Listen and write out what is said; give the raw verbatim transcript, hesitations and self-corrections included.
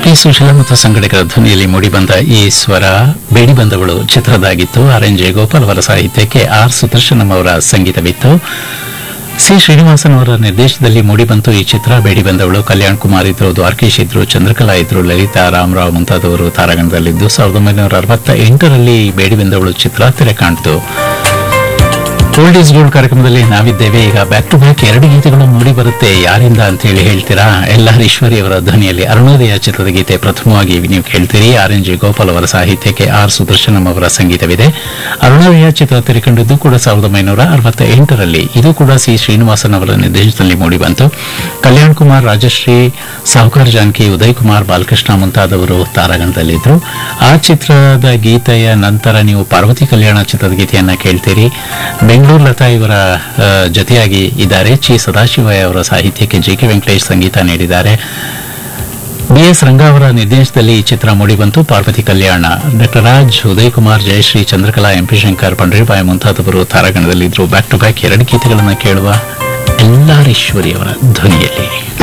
P Sushila ಮತ್ತು ಸಂಗಡಿಗರ ಧ್ವನಿಯಲ್ಲಿ ಮೂಡಿಬಂದ ಈ ಸ್ವರ ಬೇಡಿ ಬಂದವಳು ಚಿತ್ರದಾಗಿತ್ತು. ಆರ್ ಎನ್ ಜಯಗೋಪಾಲ್ ಅವರ ಸಾಹಿತ್ಯಕ್ಕೆ ಆರ್ ಸುದರ್ಶನಂ ಅವರ ಸಂಗೀತವಿತ್ತು. ಸಿ ಶ್ರೀನಿವಾಸನ್ ಅವರ ನಿರ್ದೇಶನದಲ್ಲಿ ಮೂಡಿಬಂತು ಈ ಚಿತ್ರ. ಬೇಡಿ ಬಂದವಳು ಕಲ್ಯಾಣ್ ಕುಮಾರ್ ಇದ್ರು, ದ್ವಾರಕೀಶ್ ಇದ್ರು, ಚಂದ್ರಕಲಾ ಇದ್ರು, ಲಲಿತಾ, ರಾಮರಾವ್ ಮುಂತಾದವರು ತಾರಾಗಣದಲ್ಲಿದ್ದು ಸಾವಿರದ ಒಂಬೈನೂರ ಅರವತ್ತ ಎಂಟರಲ್ಲಿ ಬೇಡಿ ಬಂದವಳು ಚಿತ್ರ ತೆರೆ ಕಾಣ್ತು. ಓಲ್ಡ್ ಈಸ್ ಗೋಲ್ಡ್ ಕಾರ್ಯಕ್ರಮದಲ್ಲಿ ನಾವಿದ್ದೇವೆ. ಈಗ ಬ್ಯಾಕ್ ಟು ಬ್ಯಾಕ್ ಎರಡು ಗೀತೆಗಳು ಮೂಡಿ ಬರುತ್ತೆ. ಯಾರಿಂದ ಅಂತ ಹೇಳಿ ಹೇಳ್ತೀರಾ? ಎಲ್ ಆರ್ ಈಶ್ವರಿ ಅವರ ಧ್ವನಿಯಲ್ಲಿ ಅರುಣೋದಯ ಚಿತ್ರದ ಗೀತೆ ಪ್ರಥಮವಾಗಿ ನೀವು ಕೇಳ್ತೀರಿ. ಆರ್ ಎನ್ ಜಿ ಗೋಪಾಲ್ ಅವರ ಸಾಹಿತ್ಯಕ್ಕೆ ಆರ್ ಸುದರ್ಶನಂ ಅವರ ಸಂಗೀತವಿದೆ. ಅರುಣೋದಯ ಚಿತ್ರ ತೆರೆಕೊಂಡಿದ್ದು ಕೂಡ ಸಾವಿರದ ಒಂಬೈನೂರ ಅರವತ್ತ ಎಂಟರಲ್ಲಿ. ಇದು ಕೂಡ ಸಿ ಶ್ರೀನಿವಾಸನ್ ಅವರ ನಿರ್ದೇಶನದಲ್ಲಿ ಮೂಡಿಬಂತು. ಕಲ್ಯಾಣ್ ಕುಮಾರ್, ರಾಜಶ್ರೀ, ಸಾಹುಕಾರ್ ಜಾನಕಿ, ಉದಯ್ ಕುಮಾರ್, ಬಾಲಕೃಷ್ಣ ಮುಂತಾದವರು ತಾರಾಗಣದಲ್ಲಿದ್ದರು. ಆ ಚಿತ್ರದ ಗೀತೆಯ ನಂತರ ನೀವು ಪಾರ್ವತಿ ಕಲ್ಯಾಣ ಚಿತ್ರದ ಗೀತೆಯನ್ನ ಕೇಳ್ತೀರಿ. ಬೆಂಗಳೂರು ಲತಾ ಇವರ ಜೊತೆಯಾಗಿ ಇದ್ದಾರೆ. ಚಿ ಸದಾಶಿವಯ್ಯ ಅವರ ಸಾಹಿತ್ಯಕ್ಕೆ ಜೆ ಕೆ ವೆಂಕಟೇಶ್ ಸಂಗೀತ ನೀಡಿದ್ದಾರೆ. ಬಿ ಎಸ್ ರಂಗ ಅವರ ನಿರ್ದೇಶನದಲ್ಲಿ ಈ ಚಿತ್ರ ಮೂಡಿಬಂತು. ಪಾರ್ವತಿ ಕಲ್ಯಾಣ. Doctor Raj, Uday Kumar, Jayashree, Chandrakala, M P Shankar, Pandaribai ಮುಂತಾದವರು ತಾರಾಗಣದಲ್ಲಿದ್ದರು. ಬ್ಯಾಕ್ ಟು ಬ್ಯಾಕ್ ಎರಡು ಗೀತೆಗಳನ್ನು ಕೇಳುವ ಎಲ್ ಆರ್ ಈಶ್ವರಿ ಅವರ ಧ್ವನಿಯಲ್ಲಿ.